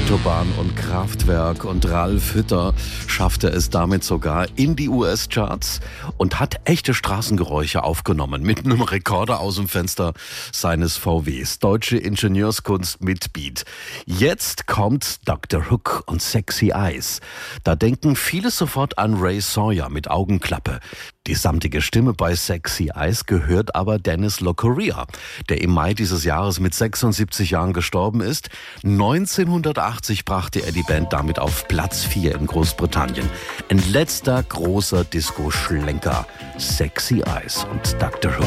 Autobahn und Kraftwerk und Ralf Hütter schaffte es damit sogar in die US-Charts und hat echte Straßengeräusche aufgenommen mit einem Rekorder aus dem Fenster seines VWs. Deutsche Ingenieurskunst mit Beat. Jetzt kommt Dr. Hook und Sexy Eyes. Da denken viele sofort an Ray Sawyer mit Augenklappe. Die samtige Stimme bei Sexy Eyes gehört aber Dennis Locorrier, der im Mai dieses Jahres mit 76 Jahren gestorben ist. 1980 brachte er die Band damit auf Platz 4 in Großbritannien. Ein letzter großer Disco-Schlenker. Sexy Eyes und Dr. Hook.